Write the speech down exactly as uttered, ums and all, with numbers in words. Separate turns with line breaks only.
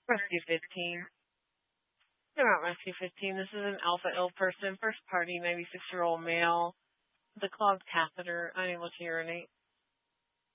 Rescue fifteen. Come out, Rescue fifteen. This is an alpha ill person, first party, ninety-six-year-old male, with a clogged catheter, unable to urinate.